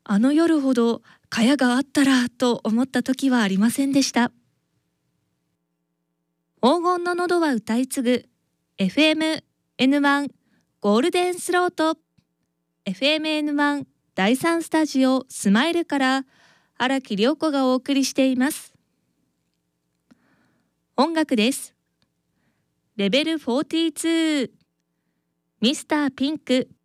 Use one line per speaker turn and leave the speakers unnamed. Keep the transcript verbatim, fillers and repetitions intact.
あの夜ほど蚊帳があったらと思った時はありませんでした。黄金の喉は歌い継ぐ エフエムエヌワン ゴールデンスロート エフエムエヌワン だいさんスタジオスマイルから荒木涼子がお送りしています。音楽です。レベルよんじゅうにミスターピンク